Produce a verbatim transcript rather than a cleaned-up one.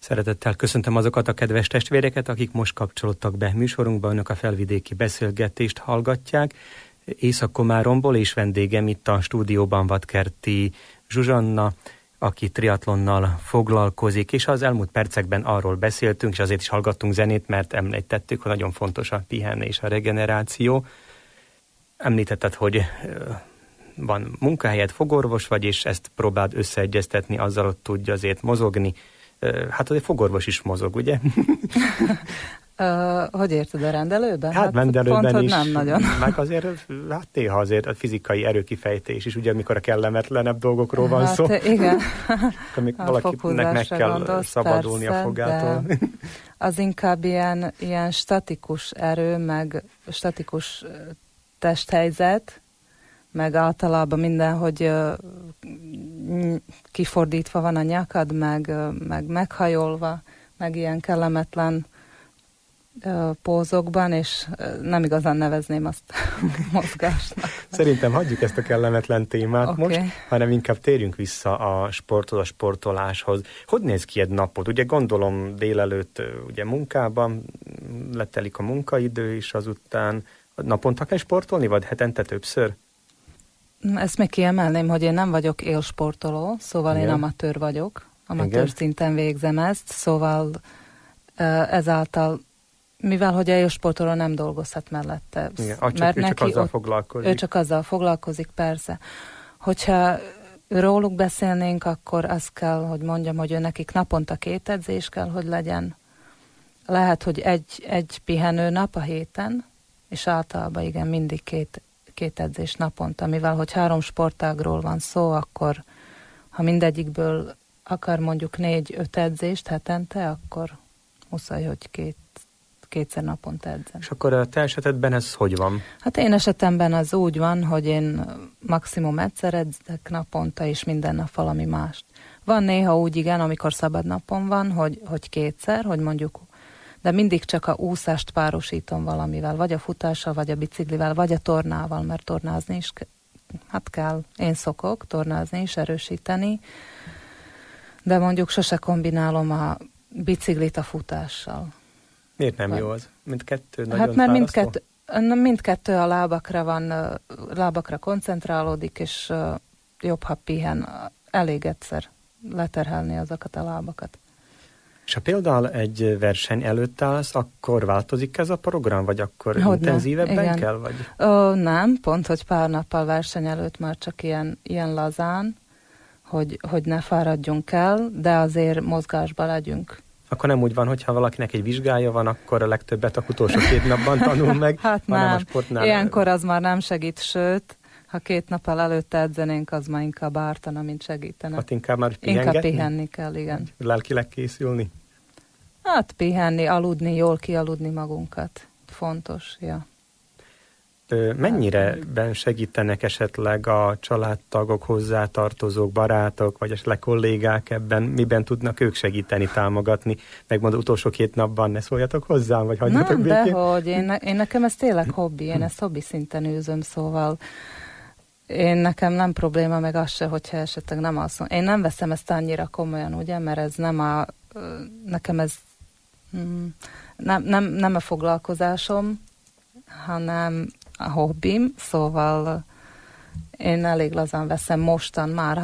Szeretettel köszöntöm azokat a kedves testvéreket, akik most kapcsolódtak be műsorunkba, önök a felvidéki beszélgetést hallgatják. Észak-Komáromból és vendégem itt a stúdióban Vadkerti Zsuzsanna, aki triatlonnal foglalkozik, és az elmúlt percekben arról beszéltünk, és azért is hallgattunk zenét, mert említettük, hogy nagyon fontos a pihenés, a regeneráció. Említetted, hogy van munkahelyed, fogorvos vagy, és ezt próbáld összeegyeztetni, azzal ott tudja azért mozogni. Hát azért fogorvos is mozog, ugye? Uh, hogy érted, a rendelőben? Hát, hát rendelőben pont, is, nem nagyon. Meg azért, hát néha azért a fizikai erőkifejtés is, ugye, amikor a kellemetlenebb dolgokról van hát, szó. Igen. Amikor valakinek meg kell gondolsz, szabadulni persze, a fogától. Az inkább ilyen, ilyen statikus erő, meg statikus testhelyzet, meg általában minden, hogy kifordítva van a nyakad, meg, meg meghajolva, meg ilyen kellemetlen pózokban, és nem igazán nevezném azt mozgásnak. Szerintem hagyjuk ezt a kellemetlen témát okay. most, hanem inkább térjünk vissza a sporthoz, a sportoláshoz. Hogy néz ki egy napod? Ugye gondolom délelőtt ugye munkában letelik a munkaidő, és azután naponta kell sportolni, vagy hetente többször? Ezt még kiemelném, hogy én nem vagyok élsportoló, szóval Igen. én amatőr vagyok, amatőr Igen. szinten végzem ezt, szóval ezáltal, mivel hogy a élsportoló nem dolgozhat mellette. Igen, csak, mert ő neki csak azzal ott, foglalkozik. Ő csak azzal foglalkozik, persze. Hogyha róluk beszélnénk, akkor azt kell, hogy mondjam, hogy ő nekik naponta két edzés kell, hogy legyen. Lehet, hogy egy, egy pihenő nap a héten, és általában igen, mindig két két edzés naponta, mivel hogy három sportágról van szó, akkor ha mindegyikből akar mondjuk négy-öt edzést hetente, akkor muszáj, hogy két, kétszer naponta edzem. És akkor a te esetedben ez hogy van? Hát én esetemben az úgy van, hogy én maximum egyszer edzek naponta, és minden nap valami mást. Van néha úgy igen, amikor szabad napon van, hogy, hogy kétszer, hogy mondjuk de mindig csak a úszást párosítom valamivel, vagy a futással, vagy a biciklivel, vagy a tornával, mert tornázni is hát kell. Én szokok tornázni is, erősíteni, de mondjuk sose kombinálom a biciklit a futással. Miért nem vagy? Jó az? Mindkettő nagyon Hát mert mindkettő, mindkettő a lábakra van, lábakra koncentrálódik, és jobb, ha pihen. Elég egyszer leterhelni azokat a lábakat. És ha például egy verseny előtt állsz, akkor változik ez a program, vagy akkor Hogyne, intenzívebben igen. kell? Vagy? Ó, nem, pont, hogy pár nappal verseny előtt már csak ilyen, ilyen lazán, hogy, hogy ne fáradjunk el, de azért mozgásba legyünk. Akkor nem úgy van, hogyha valakinek egy vizsgája van, akkor a legtöbbet a utolsó két napban tanul meg, hát hanem nem. a sportnál... Ilyenkor az már nem segít, sőt, ha két nappal előtte edzenénk, az már inkább ártana, mint segítene. Hát inkább már pihengetni? Inkább pihenni kell, igen. Lelkileg készülni? Hát pihenni, aludni, jól kialudni magunkat. Fontos, ja. Mennyire ben segítenek esetleg a családtagok, hozzátartozók, barátok, vagy esetleg kollégák ebben? Miben tudnak ők segíteni, támogatni? Megmondom, utolsó két napban ne szóljatok hozzám, vagy hagyjatok békén? Nem, dehogy. Én, ne, én nekem ez tényleg hobbi. Én ezt hobbi szinten űzöm, szóval én nekem nem probléma, meg az se, hogyha esetleg nem alszom. Én nem veszem ezt annyira komolyan, ugye, mert ez nem a... Nekem ez nem, nem, nem a foglalkozásom, hanem a hobbim, szóval én elég lazán veszem mostan már.